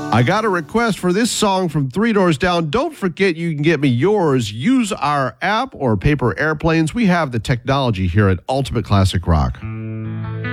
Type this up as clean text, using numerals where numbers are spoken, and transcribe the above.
I got a request for this song from Three Doors Down. Don't forget you can get me yours. Use our app or paper airplanes. We have the technology here at Ultimate Classic Rock.